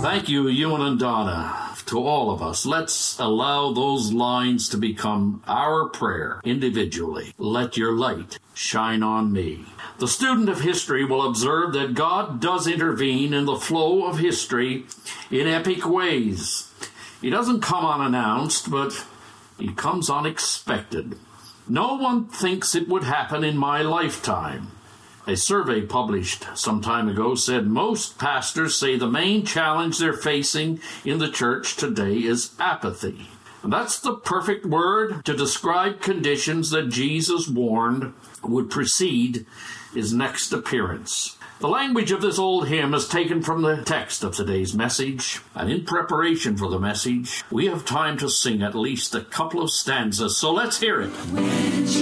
Thank you, Ewan and Donna. To all of us, let's allow those lines to become our prayer individually. Let your light shine on me. The student of history will observe that God does intervene in the flow of history in epic ways. He doesn't come unannounced, but he comes unexpected. No one thinks it would happen in my lifetime. A survey published some time ago said most pastors say the main challenge they're facing in the church today is apathy. And that's the perfect word to describe conditions that Jesus warned would precede his next appearance. The language of this old hymn is taken from the text of today's message, and in preparation for the message, we have time to sing at least a couple of stanzas, so let's hear it.